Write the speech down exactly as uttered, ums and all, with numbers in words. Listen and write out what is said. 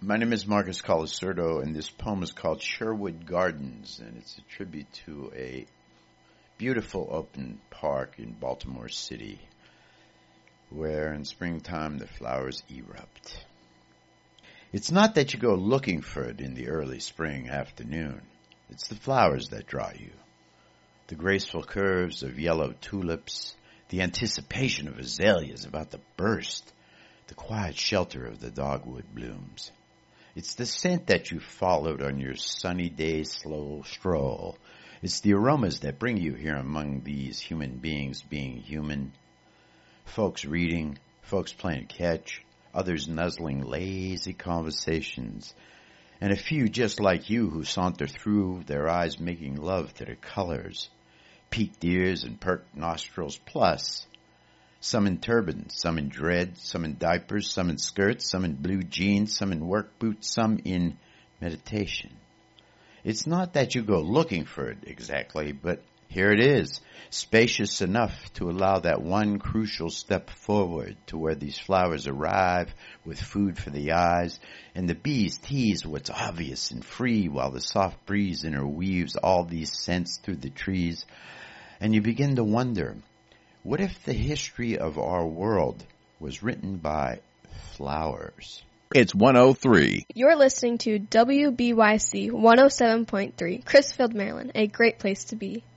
My name is Marcus Colasurdo, and this poem is called Sherwood Gardens, and it's a tribute to a beautiful open park in Baltimore City, where in springtime the flowers erupt. It's not that you go looking for it in the early spring afternoon. It's the flowers that draw you. The graceful curves of yellow tulips, the anticipation of azaleas about to burst, the quiet shelter of the dogwood blooms. It's the scent that you followed on your sunny day slow stroll. It's the aromas that bring you here among these human beings being human. Folks reading, folks playing catch, others nuzzling lazy conversations, and a few just like you who saunter through, their eyes making love to the colors, peaked ears and perked nostrils, plus some in turbans, some in dread, some in diapers, some in skirts, some in blue jeans, some in work boots, some in meditation. It's not that you go looking for it exactly, but here it is, spacious enough to allow that one crucial step forward to where these flowers arrive with food for the eyes, and the bees tease what's obvious and free while the soft breeze interweaves all these scents through the trees. And you begin to wonder, what if the history of our world was written by flowers? It's one oh three. You're listening to W B Y C one oh seven point three, Crisfield, Maryland, a great place to be.